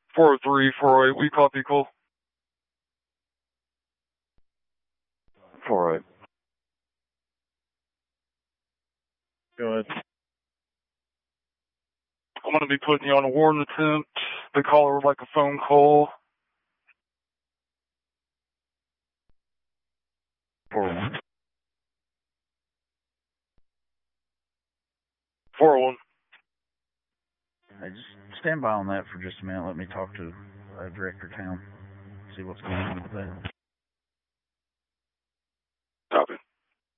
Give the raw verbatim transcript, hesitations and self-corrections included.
four oh three, four oh eight, we copy, call. four oh eight. Go ahead. I'm going to be putting you on a warrant attempt. The caller would like a phone call. four oh one. four oh one. Hey, just stand by on that for just a minute. Let me talk to uh, Director Town, see what's going on with that.